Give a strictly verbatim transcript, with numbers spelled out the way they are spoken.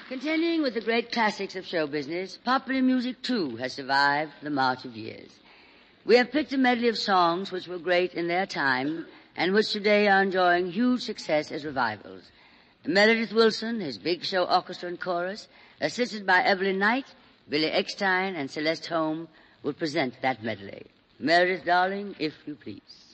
Continuing with the great classics of show business, popular music, too, has survived the march of years. We have picked a medley of songs which were great in their time and which today are enjoying huge success as revivals. Meredith Willson, his Big Show Orchestra and Chorus, assisted by Evelyn Knight, Billy Eckstine, and Celeste Holm, will present that medley. Meredith, darling, if you please.